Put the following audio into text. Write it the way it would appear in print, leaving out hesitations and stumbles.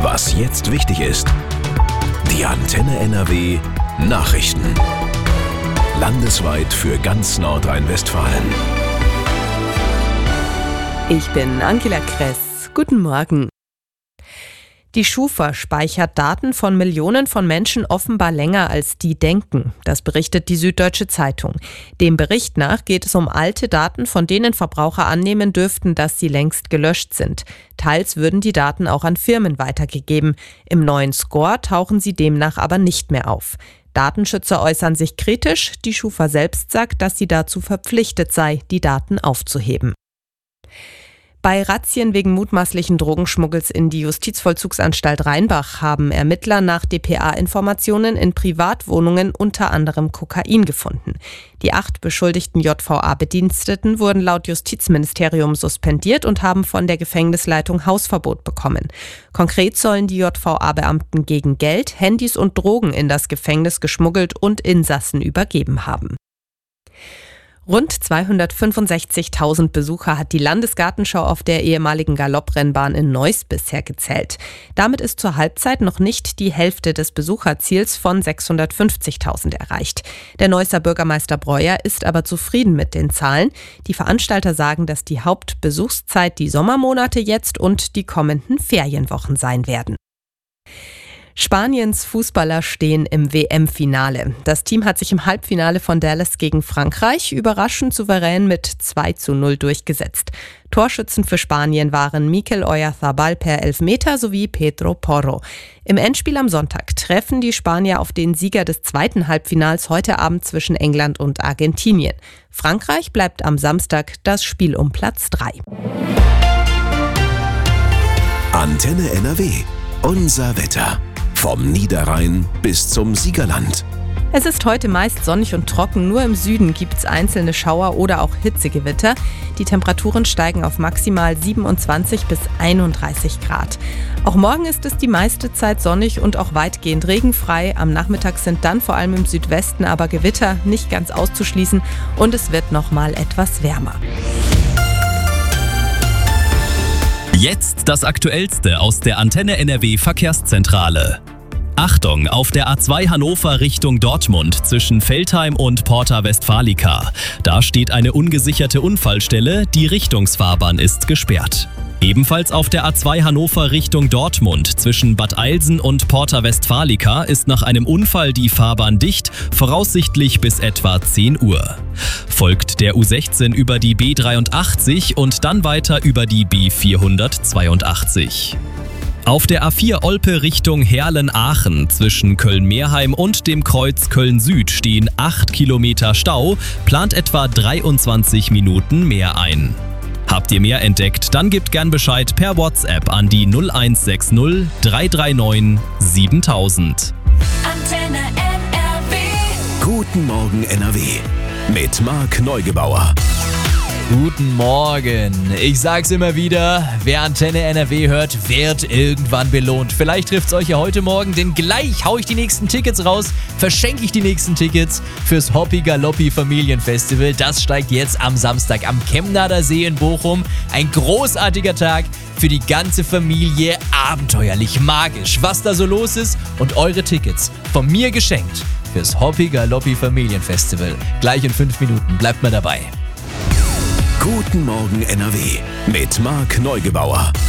Was jetzt wichtig ist. Die Antenne NRW Nachrichten. Landesweit für ganz Nordrhein-Westfalen. Ich bin Angela Kress. Guten Morgen. Die Schufa speichert Daten von Millionen von Menschen offenbar länger, als die denken. Das berichtet die Süddeutsche Zeitung. Dem Bericht nach geht es um alte Daten, von denen Verbraucher annehmen dürften, dass sie längst gelöscht sind. Teils würden die Daten auch an Firmen weitergegeben. Im neuen Score tauchen sie demnach aber nicht mehr auf. Datenschützer äußern sich kritisch. Die Schufa selbst sagt, dass sie dazu verpflichtet sei, die Daten aufzuheben. Bei Razzien wegen mutmaßlichen Drogenschmuggels in die Justizvollzugsanstalt Rheinbach haben Ermittler nach dpa-Informationen in Privatwohnungen unter anderem Kokain gefunden. Die 8 beschuldigten JVA-Bediensteten wurden laut Justizministerium suspendiert und haben von der Gefängnisleitung Hausverbot bekommen. Konkret sollen die JVA-Beamten gegen Geld, Handys und Drogen in das Gefängnis geschmuggelt und Insassen übergeben haben. Rund 265.000 Besucher hat die Landesgartenschau auf der ehemaligen Galopprennbahn in Neuss bisher gezählt. Damit ist zur Halbzeit noch nicht die Hälfte des Besucherziels von 650.000 erreicht. Der Neusser Bürgermeister Breuer ist aber zufrieden mit den Zahlen. Die Veranstalter sagen, dass die Hauptbesuchszeit die Sommermonate jetzt und die kommenden Ferienwochen sein werden. Spaniens Fußballer stehen im WM-Finale. Das Team hat sich im Halbfinale von Dallas gegen Frankreich überraschend souverän mit 2:0 durchgesetzt. Torschützen für Spanien waren Mikel Oyarzabal per Elfmeter sowie Pedro Porro. Im Endspiel am Sonntag treffen die Spanier auf den Sieger des zweiten Halbfinals heute Abend zwischen England und Argentinien. Frankreich bleibt am Samstag das Spiel um Platz 3. Antenne NRW. Unser Wetter. Vom Niederrhein bis zum Siegerland. Es ist heute meist sonnig und trocken, nur im Süden gibt es einzelne Schauer oder auch Hitzegewitter. Die Temperaturen steigen auf maximal 27 bis 31 Grad. Auch morgen ist es die meiste Zeit sonnig und auch weitgehend regenfrei. Am Nachmittag sind dann vor allem im Südwesten aber Gewitter nicht ganz auszuschließen und es wird nochmal etwas wärmer. Jetzt das Aktuellste aus der Antenne NRW Verkehrszentrale. Achtung, auf der A2 Hannover Richtung Dortmund zwischen Veltheim und Porta Westfalica. Da steht eine ungesicherte Unfallstelle, die Richtungsfahrbahn ist gesperrt. Ebenfalls auf der A2 Hannover Richtung Dortmund zwischen Bad Eilsen und Porta Westfalica ist nach einem Unfall die Fahrbahn dicht, voraussichtlich bis etwa 10 Uhr. Folgt der U16 über die B83 und dann weiter über die B482. Auf der A4 Olpe Richtung Herlen-Aachen zwischen Köln-Meerheim und dem Kreuz Köln-Süd stehen 8 Kilometer Stau, plant etwa 23 Minuten mehr ein. Habt ihr mehr entdeckt, dann gebt gern Bescheid per WhatsApp an die 0160 339 7000. Antenne NRW. Guten Morgen NRW. Mit Marc Neugebauer. Guten Morgen. Ich sag's immer wieder, wer Antenne NRW hört, wird irgendwann belohnt. Vielleicht trifft's euch ja heute Morgen, denn gleich hau ich die nächsten Tickets raus, verschenke ich die nächsten Tickets fürs Hoppi Galoppi Familienfestival. Das steigt jetzt am Samstag am Kemnader See in Bochum. Ein großartiger Tag für die ganze Familie, abenteuerlich, magisch, was da so los ist und eure Tickets von mir geschenkt fürs Hoppi Galoppi Familienfestival. Gleich in 5 Minuten, bleibt mal dabei. Guten Morgen NRW mit Marc Neugebauer.